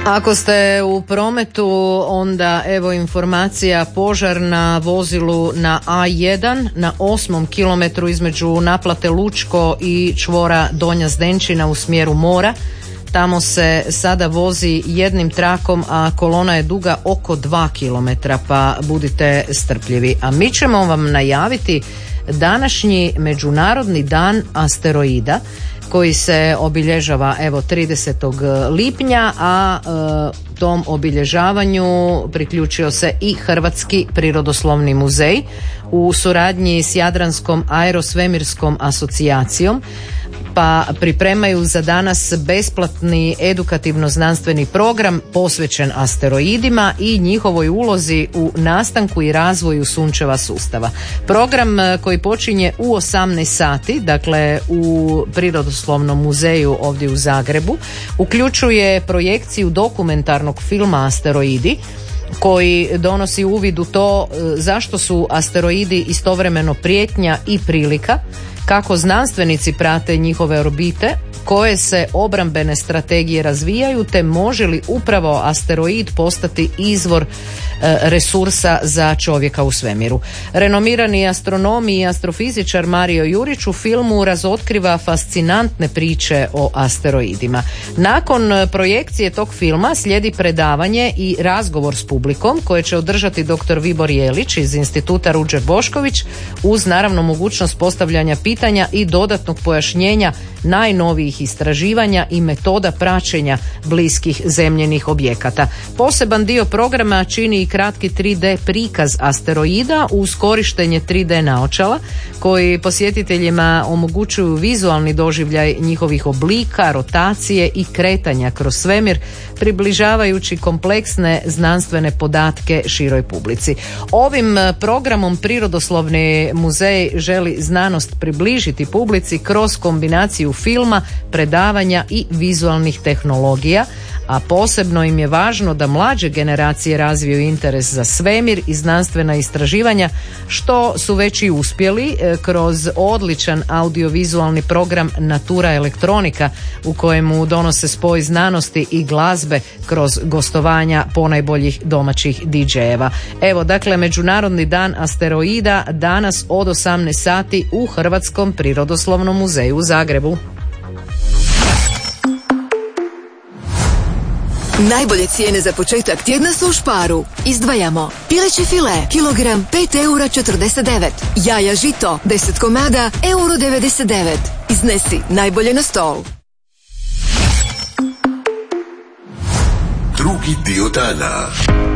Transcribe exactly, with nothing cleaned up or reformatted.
Ako ste u prometu, onda evo informacija: požar na vozilu na A jedan na osmom kilometru između naplate Lučko i čvora Donja Zdenčina u smjeru mora. Tamo se sada vozi jednim trakom, a kolona je duga oko dva kilometra, pa budite strpljivi. A mi ćemo vam najaviti današnji Međunarodni dan asteroida koji se obilježava evo tridesetog lipnja, a e, tom obilježavanju priključio se i Hrvatski prirodoslovni muzej u suradnji s Jadranskom aerosvemirskom asocijacijom, pa pripremaju za danas besplatni edukativno-znanstveni program posvećen asteroidima i njihovoj ulozi u nastanku i razvoju sunčeva sustava. Program koji počinje u osamnaest sati, dakle u Prirodoslovnom muzeju ovdje u Zagrebu, uključuje projekciju dokumentarnog filma Asteroidi, koji donosi uvid u to zašto su asteroidi istovremeno prijetnja i prilika, kako znanstvenici prate njihove orbite, koje se obrambene strategije razvijaju, te može li upravo asteroid postati izvor e, resursa za čovjeka u svemiru. Renomirani astronom i astrofizičar Mario Jurić u filmu razotkriva fascinantne priče o asteroidima. Nakon projekcije tog filma slijedi predavanje i razgovor s publikom koje će održati dr. Vibor Jelić iz Instituta Ruđer Bošković, uz naravno mogućnost postavljanja pitanja i dodatnog pojašnjenja najnovijih istraživanja i metoda praćenja bliskih zemljenih objekata. Poseban dio programa čini i kratki tri D prikaz asteroida uz korištenje tri D naočala koji posjetiteljima omogućuju vizualni doživljaj njihovih oblika, rotacije i kretanja kroz svemir, približavajući kompleksne znanstvene podatke široj publici. Ovim programom Prirodoslovni muzej želi znanost približiti publici kroz kombinaciju filma, predavanja i vizualnih tehnologija, a posebno im je važno da mlađe generacije razviju interes za svemir i znanstvena istraživanja, što su već i uspjeli kroz odličan audiovizualni program Natura elektronika, u kojemu donose spoj znanosti i glazbe kroz gostovanja ponajboljih domaćih didžejeva. Evo dakle Međunarodni dan asteroida danas od osamnaest sati u Hrvatskom prirodoslovnom muzeju u Zagrebu. Najbolje cijene za početak tjedna su u Sparu. Izdvajamo pileće file, kilogram pet eura četrdeset devet, jaja žito deset komada euro devedeset devet. Iznesi najbolje na stol. Drugi dio dana.